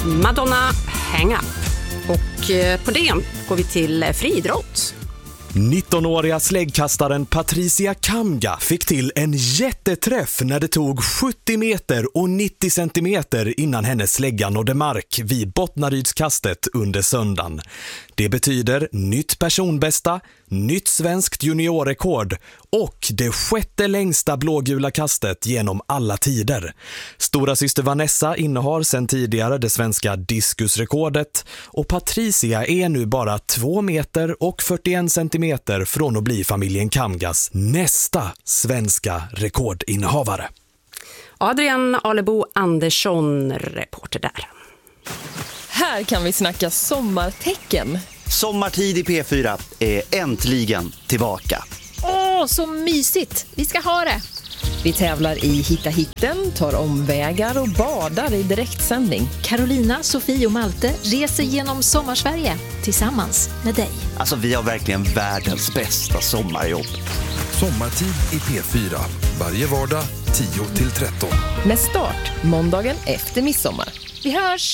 Madonna Hang Up. Och på det går vi till friidrott. 19-åriga släggkastaren Patricia Kamga fick till en jätteträff när det tog 70 meter och 90 centimeter innan hennes slägga nådde mark vid Bottnarydskastet under söndagen. Det betyder nytt personbästa, nytt svenskt juniorrekord och det 6:e längsta blågula kastet genom alla tider. Stora syster Vanessa innehar sedan tidigare det svenska diskusrekordet och Patricia är nu bara 2 meter och 41 centimeter från att bli familjen Kamgas nästa svenska rekordinnehavare. Adrian Alebo Andersson, reporter där. Här kan vi snacka sommartecken. Sommartid i P4 är äntligen tillbaka. Åh, så mysigt! Vi ska ha det! Vi tävlar i Hitta hitten, tar omvägar och badar i direktsändning. Carolina, Sofie och Malte reser genom Sommarsverige tillsammans med dig. Alltså vi har verkligen världens bästa sommarjobb. Sommartid i P4. Varje vardag 10-13. Med start måndagen efter midsommar. Vi hörs!